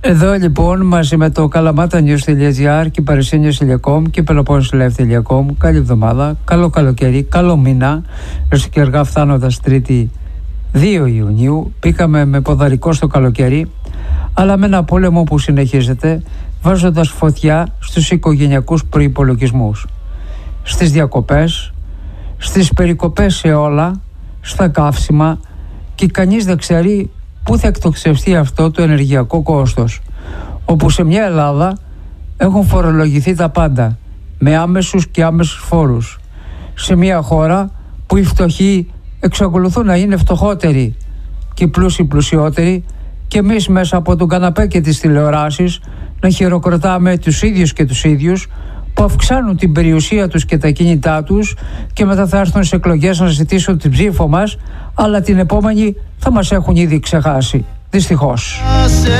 Εδώ λοιπόν μαζί με το kalamata-news.gr και Parisinios.com και Peloponnesos.com. Καλή εβδομάδα, καλό καλοκαίρι, καλό μήνα. Και αργά φτάνοντας Τρίτη 2 Ιουνίου. Πήγαμε με ποδαρικό στο καλοκαίρι, αλλά με ένα πόλεμο που συνεχίζεται, βάζοντας φωτιά στους οικογενειακούς προϋπολογισμούς, στις διακοπές, στις περικοπές σε όλα, στα καύσιμα, και κανείς δεν ξέρει πού θα εκτοξευθεί αυτό το ενεργειακό κόστος, όπου σε μια Ελλάδα έχουν φορολογηθεί τα πάντα με άμεσους και άμεσους φόρους, σε μια χώρα που οι φτωχοί εξακολουθούν να είναι φτωχότεροι και οι πλούσιοι πλουσιότεροι, και εμείς μέσα από τον καναπέ και τις τηλεοράσεις να χειροκροτάμε τους ίδιους που αυξάνουν την περιουσία τους και τα κίνητά τους, και μετά θα έρθουν σε εκλογές να ζητήσουν την ψήφο μας, αλλά την επόμενη θα μας έχουν ήδη ξεχάσει, δυστυχώς.